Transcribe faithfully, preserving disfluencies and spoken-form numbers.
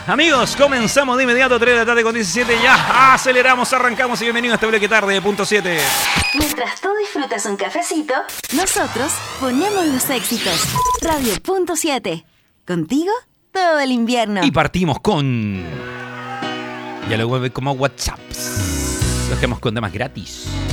Amigos, comenzamos de inmediato, tres de la tarde con diecisiete. Ya aceleramos, arrancamos y bienvenidos a este bloque tarde de punto siete. Mientras tú disfrutas un cafecito, nosotros ponemos los éxitos. Radio punto siete. Contigo todo el invierno. Y partimos con... Ya lo vuelve como WhatsApp. Lo dejamos con temas gratis.